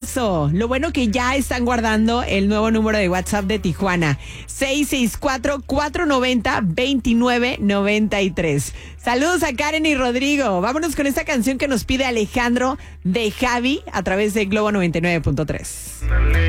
eso. Lo bueno que ya están guardando el nuevo número de WhatsApp de Tijuana. 664-490-2993. Saludos a Karen y Rodrigo. Vámonos con esta canción que nos pide Alejandro de Javi a través de Globo 99.3.